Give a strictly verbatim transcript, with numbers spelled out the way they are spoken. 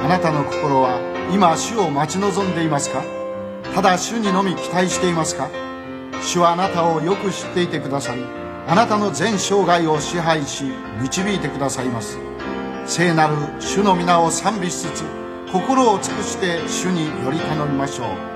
あなたの心は今主を待ち望んでいますか？ただ主にのみ期待していますか？主はあなたをよく知っていてくださり、あなたの全生涯を支配し導いてくださいます。聖なる主の皆を賛美しつつ、心を尽くして主により頼みましょう。